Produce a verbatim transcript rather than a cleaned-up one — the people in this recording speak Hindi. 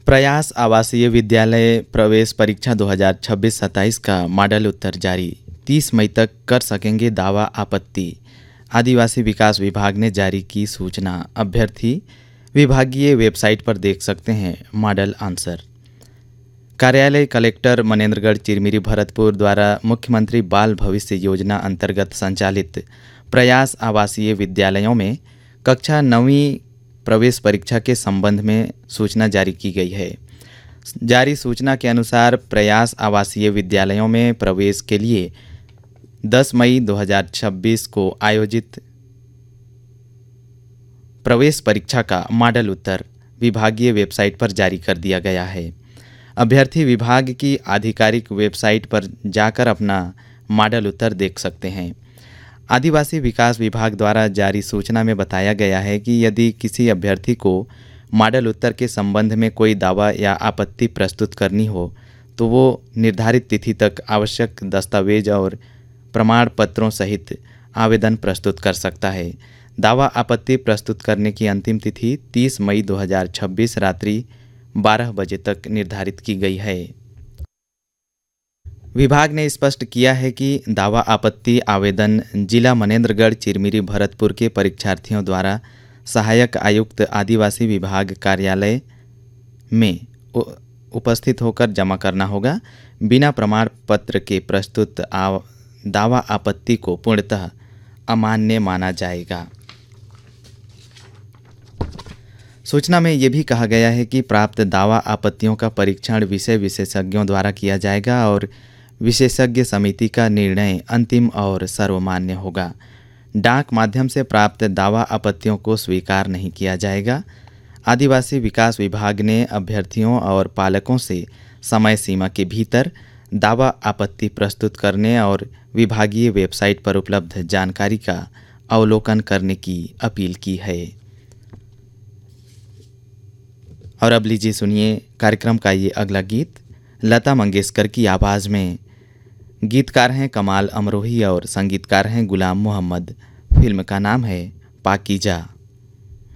प्रयास आवासीय विद्यालय प्रवेश परीक्षा दो हज़ार छब्बीस सत्ताईस का मॉडल उत्तर जारी। तीस मई तक कर सकेंगे दावा आपत्ति। आदिवासी विकास विभाग ने जारी की सूचना। अभ्यर्थी विभागीय वेबसाइट पर देख सकते हैं मॉडल आंसर। कार्यालय कलेक्टर मनेंद्रगढ़ चिरमिरी भरतपुर द्वारा मुख्यमंत्री बाल भविष्य योजना अंतर्गत संचालित प्रयास आवासीय विद्यालयों में कक्षा नवीं प्रवेश परीक्षा के संबंध में सूचना जारी की गई है। जारी सूचना के अनुसार प्रयास आवासीय विद्यालयों में प्रवेश के लिए दस मई दो हज़ार छब्बीस को आयोजित प्रवेश परीक्षा का मॉडल उत्तर विभागीय वेबसाइट पर जारी कर दिया गया है। अभ्यर्थी विभाग की आधिकारिक वेबसाइट पर जाकर अपना मॉडल उत्तर देख सकते हैं। आदिवासी विकास विभाग द्वारा जारी सूचना में बताया गया है कि यदि किसी अभ्यर्थी को मॉडल उत्तर के संबंध में कोई दावा या आपत्ति प्रस्तुत करनी हो तो वो निर्धारित तिथि तक आवश्यक दस्तावेज और प्रमाण पत्रों सहित आवेदन प्रस्तुत कर सकता है। दावा आपत्ति प्रस्तुत करने की अंतिम तिथि तीस मई दो हज़ार छब्बीस रात्रि बारह बजे तक निर्धारित की गई है। विभाग ने स्पष्ट किया है कि दावा आपत्ति आवेदन जिला मनेंद्रगढ़ चिरमिरी भरतपुर के परीक्षार्थियों द्वारा सहायक आयुक्त आदिवासी विभाग कार्यालय में उपस्थित होकर जमा करना होगा। बिना प्रमाण पत्र के प्रस्तुत दावा आपत्ति को पूर्णतः अमान्य माना जाएगा। सूचना में ये भी कहा गया है कि प्राप्त दावा आपत्तियों का परीक्षण विषय विशेषज्ञों द्वारा किया जाएगा और विशेषज्ञ समिति का निर्णय अंतिम और सर्वमान्य होगा। डाक माध्यम से प्राप्त दावा आपत्तियों को स्वीकार नहीं किया जाएगा। आदिवासी विकास विभाग ने अभ्यर्थियों और पालकों से समय सीमा के भीतर दावा आपत्ति प्रस्तुत करने और विभागीय वेबसाइट पर उपलब्ध जानकारी का अवलोकन करने की अपील की है। और अब लीजिए सुनिए कार्यक्रम का ये अगला गीत। लता मंगेशकर की आवाज़ में। गीतकार हैं कमाल अमरोही और संगीतकार हैं गुलाम मोहम्मद। फिल्म का नाम है पाकीजा।